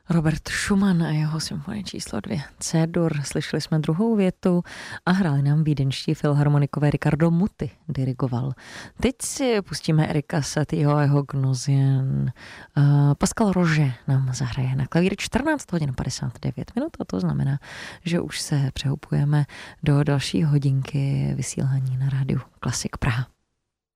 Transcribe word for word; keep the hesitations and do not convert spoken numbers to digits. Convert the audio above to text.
Robert Schumann a jeho symfonie číslo dvě C-dur. Slyšeli jsme druhou větu a hráli nám vídeňští filharmonikové. Riccardo Muti dirigoval. Teď si pustíme Erika Satieho a jeho Gnozien. Uh, Pascal Roger nám zahraje na klavír čtrnáct hodin padesát devět minut a to znamená, že už se přehoupujeme do další hodinky vysílání na rádiu Klasik Praha.